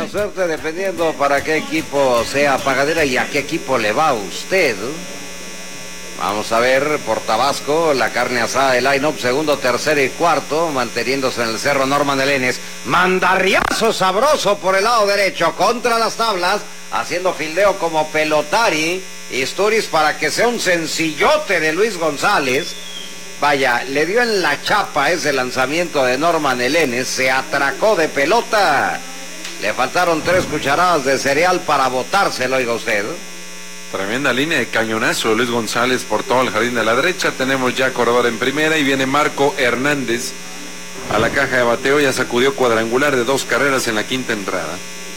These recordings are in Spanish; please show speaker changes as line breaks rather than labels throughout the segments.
suerte dependiendo para qué equipo sea pagadera y a qué equipo le va a usted. Vamos a ver por Tabasco, la carne asada de line-up, segundo, tercero y cuarto, manteniéndose en el cerro Norman Elenes. Mandarriazo sabroso por el lado derecho, contra las tablas, haciendo fildeo como pelotari. Isturiz para que sea un sencillote de Luis González. Vaya, le dio en la chapa ese lanzamiento de Norman Elenes, se atracó de pelota. Le faltaron 3 cucharadas de cereal para botárselo, oiga usted.
Tremenda línea de cañonazo, Luis González por todo el jardín de la derecha. Tenemos ya corredor en primera y viene Marco Hernández a la caja de bateo. Ya sacudió cuadrangular de 2 carreras en la quinta entrada.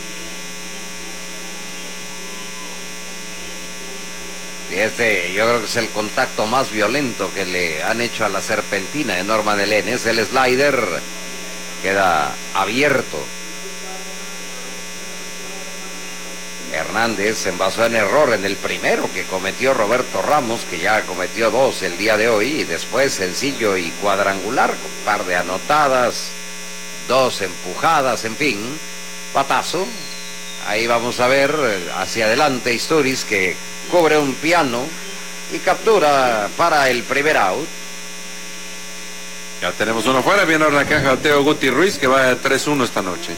Y yo creo que es el contacto más violento que le han hecho a la serpentina de Norman Elenes. El slider queda abierto. Hernández se envasó en error en el primero que cometió Roberto Ramos, que ya cometió 2 el día de hoy, y después sencillo y cuadrangular, con un par de anotadas, 2 empujadas, en fin, batazo. Ahí vamos a ver hacia adelante Isturiz, que cubre un piano y captura para el primer out.
Ya tenemos uno fuera, viene ahora la caja de Teo Guti Ruiz, que va a 3-1 esta noche.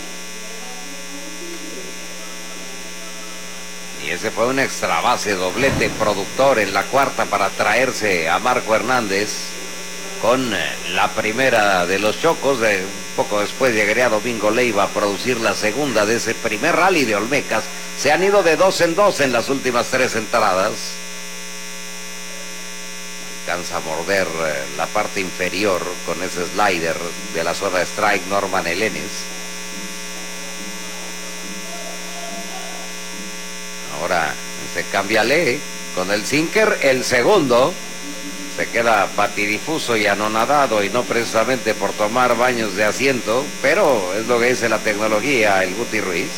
Y ese fue un extra base, doblete productor en la cuarta para traerse a Marco Hernández con la primera de los Chocos. Un poco después llegaría Domingo Leiva a producir la segunda de ese primer rally de Olmecas. Se han ido de 2 en 2 en las últimas 3 entradas. Alcanza a morder la parte inferior con ese slider de la zona de strike Norman Elenes. Ahora se cámbiale con el sinker, el segundo. Se queda patidifuso y anonadado, y no precisamente por tomar baños de asiento, pero es lo que dice la tecnología, el Guti Ruiz.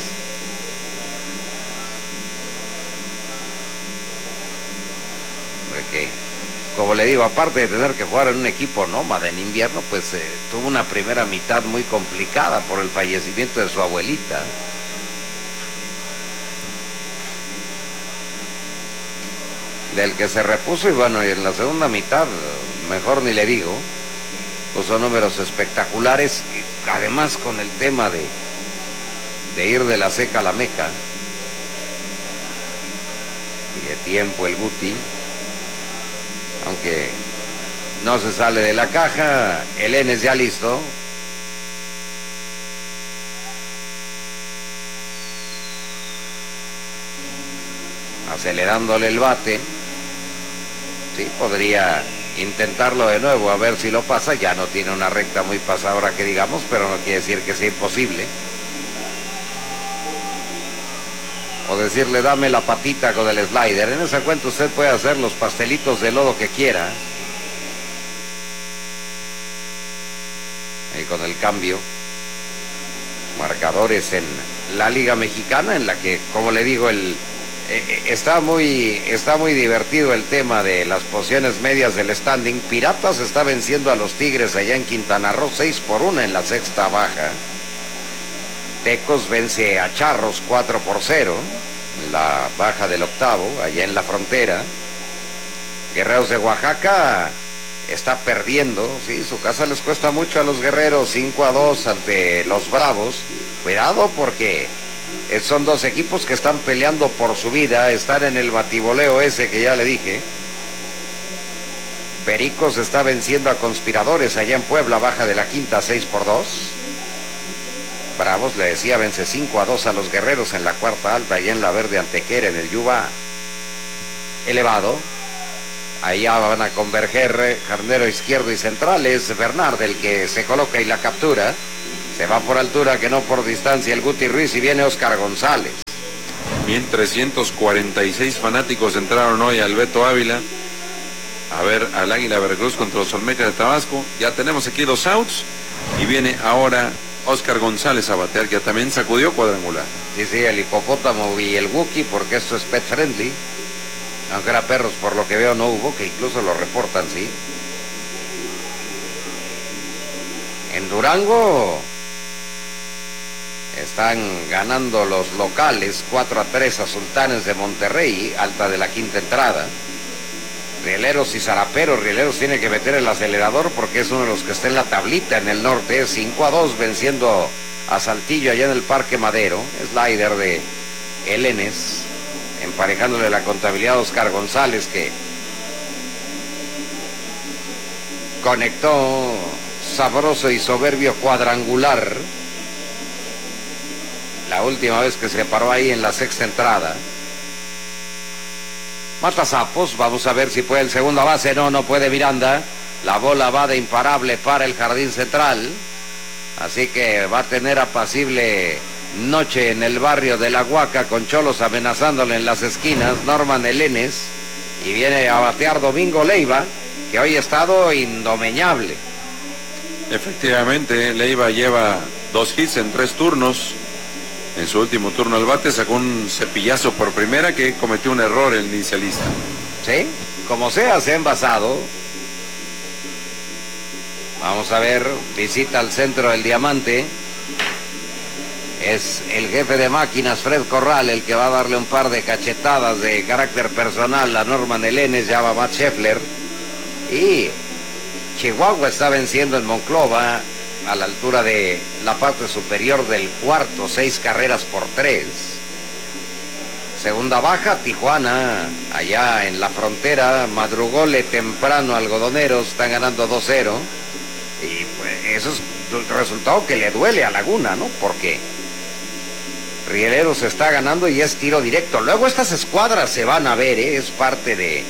Porque, como le digo, aparte de tener que jugar en un equipo nómada en invierno, pues tuvo una primera mitad muy complicada por el fallecimiento de su abuelita. Del que se repuso, y bueno, y en la segunda mitad, mejor ni le digo, puso números espectaculares, además con el tema de ir de la seca a la meca. Y de tiempo el Guti, aunque no se sale de la caja. El Enes ya listo. Acelerándole el bate. Sí, podría intentarlo de nuevo a ver si lo pasa. Ya no tiene una recta muy pasadora que digamos, pero no quiere decir que sea imposible. O decirle, dame la patita con el slider. En esa cuenta usted puede hacer los pastelitos de lodo que quiera. Ahí con el cambio. Marcadores en la Liga Mexicana, en la que, como le digo, está muy divertido el tema de las posiciones medias del standing. Piratas está venciendo a los Tigres allá en Quintana Roo 6-1 en la sexta baja. Tecos vence a Charros 4-0 en la baja del octavo, allá en la frontera. Guerreros de Oaxaca está perdiendo, sí, su casa les cuesta mucho a los guerreros, 5-2 ante los Bravos. Cuidado porque son 2 equipos que están peleando por su vida, están en el batiboleo ese que ya le dije. Pericos está venciendo a Conspiradores allá en Puebla, baja de la quinta 6-2. Bravos, le decía, vence 5-2 a los Guerreros en la cuarta alta, allá en la Verde Antequera, en el Yuba elevado. Ahí ya van a converger jardinero izquierdo y centrales. Bernard el que se coloca y la captura. Se va por altura, que no por distancia, el Guti Ruiz, y viene Oscar González.
1,346 fanáticos entraron hoy al Beto Ávila a ver al Águila Veracruz contra los Olmecas de Tabasco. Ya tenemos aquí 2 outs y viene ahora Oscar González a batear, que también sacudió cuadrangular.
Sí, el hipopótamo y el Wookie, porque esto es pet friendly. Aunque era perros, por lo que veo, no hubo, que incluso lo reportan, sí. En Durango Están ganando los locales 4-3 a Sultanes de Monterrey, alta de la quinta entrada. Rieleros y Zaraperos. Rieleros tiene que meter el acelerador porque es uno de los que está en la tablita en el norte. 5-2 venciendo a Saltillo allá en el Parque Madero. Slider de Elenes, emparejándole la contabilidad a Oscar González, que conectó sabroso y soberbio cuadrangular la última vez que se paró ahí en la sexta entrada. Mata sapos, vamos a ver si puede el segunda base. No puede Miranda. La bola va de imparable para el jardín central, así que va a tener apacible noche en el barrio de La Huaca, con cholos amenazándole en las esquinas. Norman Elenes, y viene a batear Domingo Leiva, que hoy ha estado indomeñable.
Efectivamente, Leiva lleva 2 hits en 3 turnos. En su último turno al bate sacó un cepillazo por primera que cometió un error el inicialista.
Sí, como sea, se ha envasado. Vamos a ver, visita al centro del diamante. Es el jefe de máquinas, Fred Corral, el que va a darle un par de cachetadas de carácter personal a Norman Elenes. Ya va Matt Scheffler. Y Chihuahua está venciendo en Monclova a la altura de la parte superior del cuarto, 6 carreras por 3. Segunda baja, Tijuana, allá en la frontera, madrugóle temprano Algodoneros, están ganando 2-0. Y pues eso es un resultado que le duele a Laguna, ¿no? Porque Rieleros está ganando y es tiro directo. Luego estas escuadras se van a ver, ¿eh? Es parte de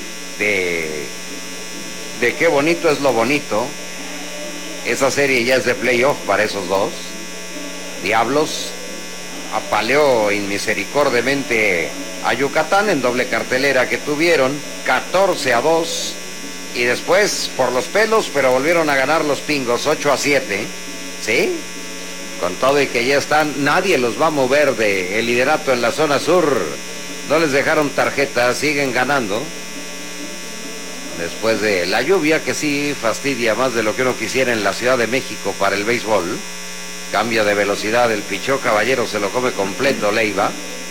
qué bonito es lo bonito. Esa serie ya es de playoff para esos dos. Diablos apaleó inmisericordiamente a Yucatán en doble cartelera que tuvieron, 14-2, y después por los pelos, pero volvieron a ganar los Pingos 8-7, ¿sí? Con todo y que ya están, nadie los va a mover de el liderato en la zona sur. No les dejaron tarjeta, siguen ganando. Después de la lluvia, que sí fastidia más de lo que uno quisiera en la Ciudad de México para el béisbol. Cambio de velocidad, el pichó Caballero se lo come completo Leiva.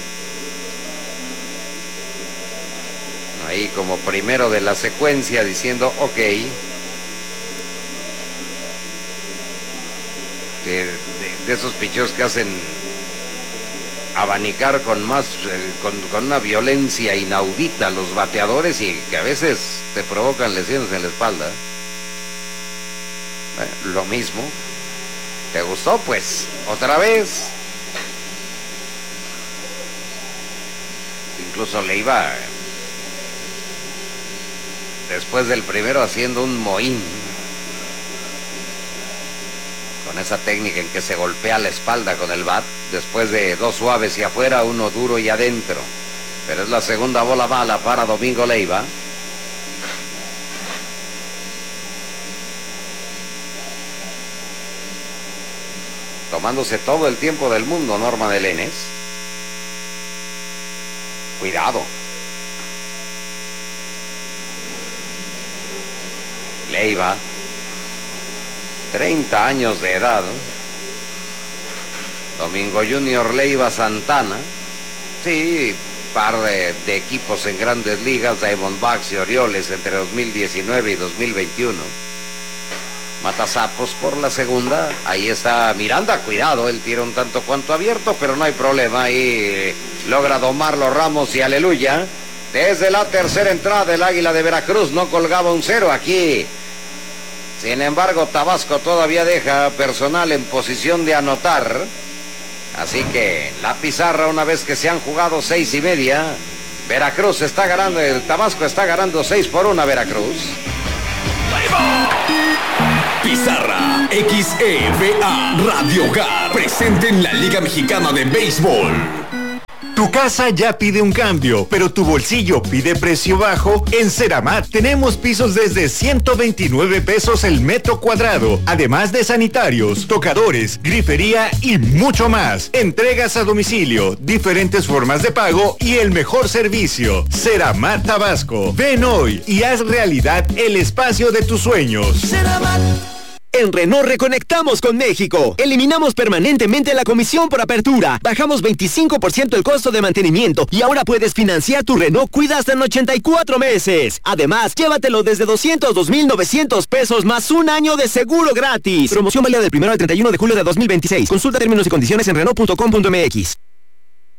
Ahí como primero de la secuencia diciendo ok. De esos pichos que hacen abanicar con más, con una violencia inaudita a los bateadores y que a veces te provocan lesiones en la espalda. Lo mismo. ¿Te gustó? Pues otra vez. Incluso Leiva, después del primero, haciendo un mohín, con esa técnica en que se golpea la espalda con el bat, después de 2 suaves y afuera, 1 duro y adentro. Pero es la segunda bola mala para Domingo Leiva. Tomándose todo el tiempo del mundo Norman Elenes. Cuidado. Leiva, 30 años de edad. Domingo Junior Leiva Santana. Sí, par de equipos en grandes ligas, Diamondbacks y Orioles entre 2019 y 2021. Matasapos por la segunda. Ahí está Miranda, cuidado, él tira un tanto cuanto abierto, pero no hay problema. Ahí logra domarlo Ramos y aleluya. Desde la tercera entrada el Águila de Veracruz no colgaba un 0 aquí. Sin embargo, Tabasco todavía deja personal en posición de anotar. Así que la pizarra, una vez que se han jugado 6:30, Veracruz está ganando, el Tabasco está ganando 6-1 a Veracruz.
Pizarra XEVA Radio Hogar, presente en la Liga Mexicana de Béisbol. Tu casa ya pide un cambio, pero tu bolsillo pide precio bajo. En Ceramat tenemos pisos desde 129 pesos el metro cuadrado, además de sanitarios, tocadores, grifería y mucho más. Entregas a domicilio, diferentes formas de pago y el mejor servicio. Ceramat Tabasco. Ven hoy y haz realidad el espacio de tus sueños. Ceramat.
En Renault reconectamos con México. Eliminamos permanentemente la comisión por apertura. Bajamos 25% el costo de mantenimiento y ahora puedes financiar tu Renault Kwida hasta en 84 meses. Además, llévatelo desde 202,900 pesos más un año de seguro gratis. Promoción válida del 1 al 31 de julio de 2026. Consulta términos y condiciones en Renault.com.mx.